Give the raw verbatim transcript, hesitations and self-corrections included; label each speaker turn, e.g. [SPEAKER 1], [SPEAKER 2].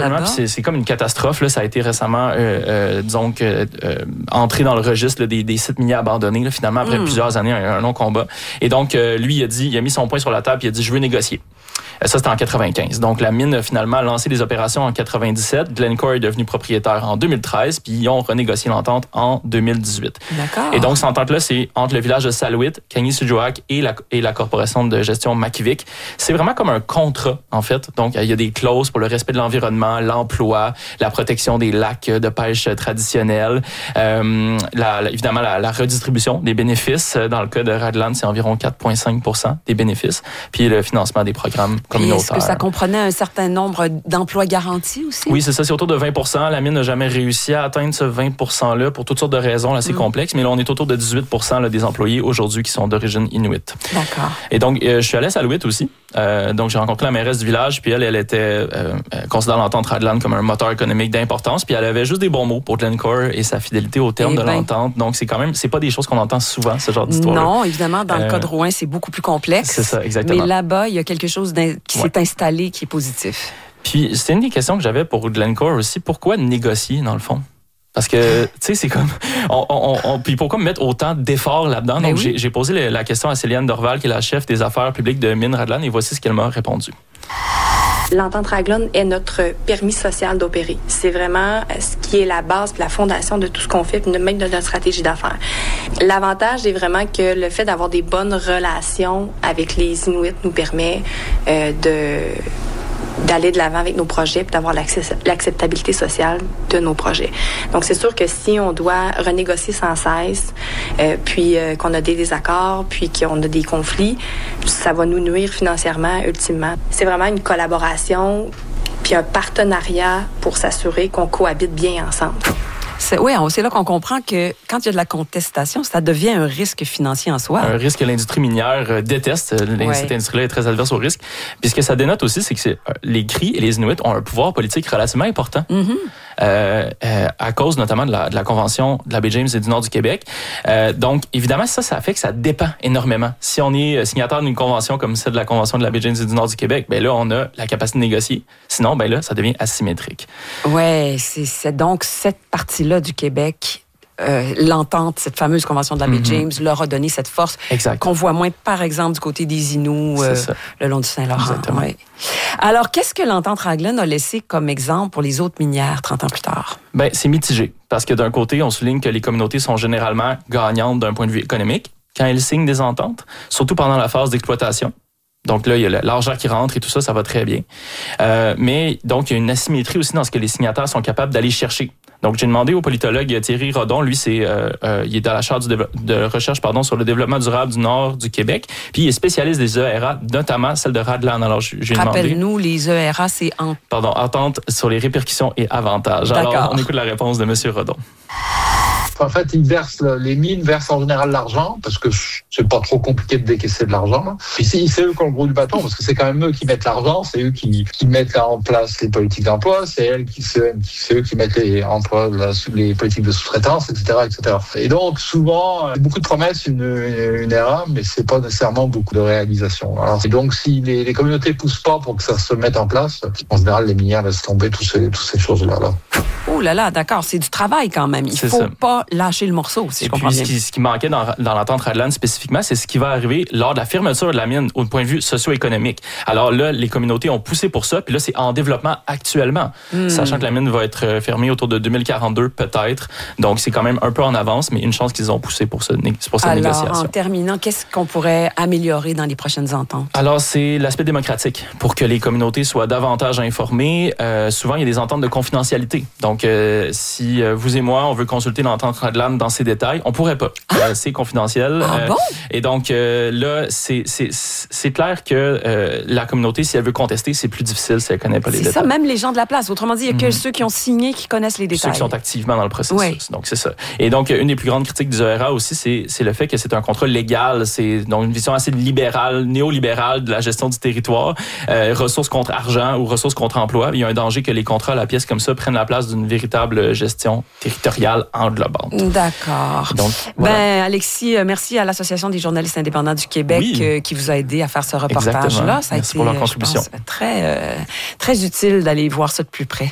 [SPEAKER 1] absolument. Puis c'est, c'est comme une catastrophe. Là. Ça a été récemment, euh, euh, disons, que, euh, entré dans le registre là, des, des sites miniers abandonnés, là, finalement, après mm. plusieurs années, un, un long combat. Et donc, euh, lui, il a dit, il a mis son poing sur la table, puis il a dit, je veux négocier. Ça, c'était en quatre-vingt-quinze. Donc, la mine a finalement lancé des opérations en quatre-vingt-dix-sept. Glencore est devenu propriétaire en deux mille treize, puis ils ont renégocié l'entente en deux mille dix-huit.
[SPEAKER 2] D'accord.
[SPEAKER 1] Et donc, cette entente-là, c'est entre le village de Salouit, Kangui-Sudjoak et la, et la corporation de gestion Makivik. C'est vraiment comme un contrat, en fait. Donc, il y a des clauses pour le respect de l'environnement, l'emploi, la protection des lacs de pêche traditionnels, euh, la, évidemment, la, la redistribution des bénéfices. Dans le cas de Radland, c'est environ quatre virgule cinq pour cent des bénéfices, puis le financement des programmes communautaires.
[SPEAKER 2] Est-ce que ça comprenait un certain nombre d'emplois garantis aussi?
[SPEAKER 1] Oui, c'est ça, c'est autour de vingt pour cent. La mine n'a jamais réussi à atteindre ce vingt pour cent-là pour toutes sortes de raisons assez mmh. complexes, mais là, on est autour de dix-huit pour cent là, des employés aujourd'hui qui sont d'origine inuit.
[SPEAKER 2] D'accord.
[SPEAKER 1] Et donc, euh, je suis allé à Salouit aussi. Euh, donc, j'ai rencontré la mairesse du village, puis elle, elle était euh, considère l'entente Radland comme un moteur économique d'importance, puis elle avait juste des bons mots pour Glencore et sa fidélité au terme
[SPEAKER 2] eh
[SPEAKER 1] de
[SPEAKER 2] ben.
[SPEAKER 1] l'entente. Donc, c'est quand même, c'est pas des choses qu'on entend souvent, ce genre d'histoire.
[SPEAKER 2] Non, évidemment, dans
[SPEAKER 1] euh,
[SPEAKER 2] le cas de Rouen, c'est beaucoup plus complexe.
[SPEAKER 1] C'est ça, exactement.
[SPEAKER 2] Mais là-bas, il y a quelque chose qui s'est ouais. installé qui est positif.
[SPEAKER 1] Puis, c'était une des questions que j'avais pour Glencore aussi. Pourquoi négocier, dans le fond? Parce que, tu sais, c'est comme... On, on, on, puis pourquoi mettre autant d'efforts là-dedans?
[SPEAKER 2] Mais
[SPEAKER 1] Donc,
[SPEAKER 2] oui.
[SPEAKER 1] j'ai, j'ai posé la question à Céliane Dorval, qui est la chef des affaires publiques de Mines Radland, et voici ce qu'elle m'a répondu.
[SPEAKER 3] L'entente Radland est notre permis social d'opérer. C'est vraiment ce qui est la base, la fondation de tout ce qu'on fait, puis même de notre stratégie d'affaires. L'avantage est vraiment que le fait d'avoir des bonnes relations avec les Inuits nous permet euh, de... d'aller de l'avant avec nos projets et d'avoir l'acceptabilité sociale de nos projets. Donc, c'est sûr que si on doit renégocier sans cesse, euh, puis euh, qu'on a des désaccords, puis qu'on a des conflits, ça va nous nuire financièrement, ultimement. C'est vraiment une collaboration puis un partenariat pour s'assurer qu'on cohabite bien ensemble.
[SPEAKER 2] C'est, oui, c'est là qu'on comprend que quand il y a de la contestation, ça devient un risque financier en soi.
[SPEAKER 1] Un risque que l'industrie minière déteste. Ouais. Cette industrie-là est très adverse au risque. Puis ce que ça dénote aussi, c'est que c'est, les Cris et les Inuits ont un pouvoir politique relativement important. Mm-hmm. Euh, euh, à cause notamment de la, de la Convention de la baie James et du Nord du Québec. Euh, donc, évidemment, ça, ça fait que ça dépend énormément. Si on est signataire d'une convention comme celle de la Convention de la baie James et du Nord du Québec, ben là, on a la capacité de négocier. Sinon, ben là, ça devient asymétrique.
[SPEAKER 2] Oui, c'est, c'est donc cette partie-là du Québec... Euh, l'entente, cette fameuse convention de la baie mm-hmm. James leur a donné cette force
[SPEAKER 1] exact.
[SPEAKER 2] Qu'on voit moins, par exemple, du côté des Inuits, euh, le long du Saint-Laurent. Ouais. Alors, qu'est-ce que l'entente Radland a laissé comme exemple pour les autres minières trente ans plus tard? Ben, c'est mitigé. Parce que d'un côté, on souligne que les communautés sont généralement gagnantes d'un point de vue économique quand elles signent des ententes, surtout pendant la phase d'exploitation. Donc là, il y a l'argent qui rentre et tout ça, ça va très bien. Euh, mais donc, il y a une asymétrie aussi dans ce que les signataires sont capables d'aller chercher. Donc, j'ai demandé au politologue Thierry Rodon, lui, c'est, euh, euh, il est à la chaire du dévelop- de recherche pardon, sur le développement durable du nord du Québec, puis il est spécialiste des E R A, notamment celle de Radland. Alors, j'ai demandé... Rappelle-nous, les E R A, c'est... En...
[SPEAKER 1] Pardon, entente sur les répercussions et avantages.
[SPEAKER 2] D'accord.
[SPEAKER 1] Alors, on écoute la réponse de M. Rodon.
[SPEAKER 4] En fait, ils versent, les mines versent en général l'argent parce que c'est pas trop compliqué de décaisser de l'argent. Puis c'est eux qui ont le gros du bâton parce que c'est quand même eux qui mettent l'argent, c'est eux qui, qui mettent en place les politiques d'emploi, c'est elles qui, c'est, c'est eux qui mettent les emplois, les politiques de sous-traitance, et cetera, et cetera. Et donc souvent, beaucoup de promesses, une, une R A, mais c'est pas nécessairement beaucoup de réalisation. Alors et donc si les, les communautés poussent pas pour que ça se mette en place, en général les minières laissent tomber toutes ces, toutes ces choses-là. Là.
[SPEAKER 2] Oh là là, d'accord, c'est du travail quand même. Il
[SPEAKER 1] c'est
[SPEAKER 2] faut
[SPEAKER 1] ça.
[SPEAKER 2] pas lâcher le morceau, si
[SPEAKER 1] et
[SPEAKER 2] je comprends
[SPEAKER 1] puis,
[SPEAKER 2] bien.
[SPEAKER 1] Ce qui, ce qui manquait dans, dans l'entente Radland spécifiquement, c'est ce qui va arriver lors de la fermeture de la mine au point de vue socio-économique. Alors là, les communautés ont poussé pour ça, puis là, c'est en développement actuellement, mm. sachant que la mine va être fermée autour de deux mille quarante-deux peut-être. Donc, c'est quand même un peu en avance, mais une chance qu'ils ont poussé pour, ce, pour cette
[SPEAKER 2] Alors,
[SPEAKER 1] négociation.
[SPEAKER 2] En terminant, qu'est-ce qu'on pourrait améliorer dans les prochaines ententes?
[SPEAKER 1] Alors, c'est l'aspect démocratique. Pour que les communautés soient davantage informées, euh, souvent, il y a des ententes de confidentialité. Donc, euh, si euh, vous et moi, on veut consulter l'entente Radland dans ses détails, on pourrait pas. Ah? Euh, c'est confidentiel.
[SPEAKER 2] Ah
[SPEAKER 1] euh,
[SPEAKER 2] bon?
[SPEAKER 1] Et donc, euh, là, c'est, c'est, c'est clair que euh, la communauté, si elle veut contester, c'est plus difficile si elle connaît pas les
[SPEAKER 2] c'est
[SPEAKER 1] détails.
[SPEAKER 2] C'est ça, même les gens de la place. Autrement dit, il y a que mm-hmm. ceux qui ont signé qui connaissent les détails.
[SPEAKER 1] Ceux qui sont activement dans le processus.
[SPEAKER 2] Oui.
[SPEAKER 1] Donc, c'est ça. Et donc, une des plus grandes critiques du E R A aussi, c'est, c'est le fait que c'est un contrat légal. C'est donc une vision assez libérale, néolibérale de la gestion du territoire. Euh, ressources contre argent ou ressources contre emploi. Il y a un danger que les contrats à la pièce comme ça prennent la place d'une véritable gestion territoriale englobante.
[SPEAKER 2] D'accord. Donc, voilà. Ben, Alexis, merci à l'Association des journalistes indépendants du Québec oui. euh, qui vous a aidé à faire ce reportage-là.
[SPEAKER 1] Exactement.
[SPEAKER 2] Ça a
[SPEAKER 1] merci
[SPEAKER 2] été,
[SPEAKER 1] pour leur contribution.
[SPEAKER 2] Je pense, très, euh, très utile d'aller voir ça de plus près.